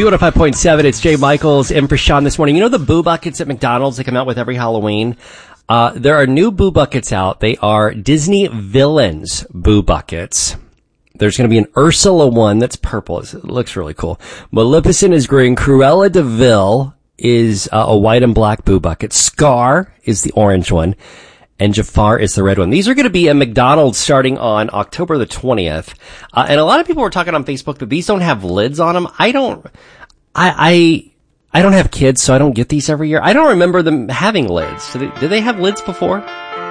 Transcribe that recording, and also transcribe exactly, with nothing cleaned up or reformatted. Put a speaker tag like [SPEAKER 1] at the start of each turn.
[SPEAKER 1] B one oh five point seven, it's Jay Michaels in for Sean this morning. You know the Boo Buckets at McDonald's they come out with every Halloween? Uh, there are new Boo Buckets out. They are Disney Villains Boo Buckets. There's going to be an Ursula one that's purple. It looks really cool. Maleficent is green. Cruella de Vil is uh, a white and black Boo Bucket. Scar is the orange one. And Jafar is the red one. These are going to be at McDonald's starting on October the twentieth. Uh, and a lot of people were talking on Facebook that these don't have lids on them. I don't, I, I, I don't have kids, so I don't get these every year. I don't remember them having lids. Did they, did they have lids before?